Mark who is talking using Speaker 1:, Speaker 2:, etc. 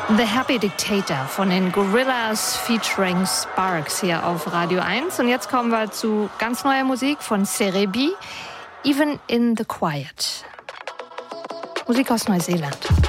Speaker 1: The Happy Dictator von den Gorillaz featuring Sparks hier auf Radio 1. Und jetzt kommen wir zu ganz neuer Musik von Cerebi, Even in the Quiet. Musik aus Neuseeland.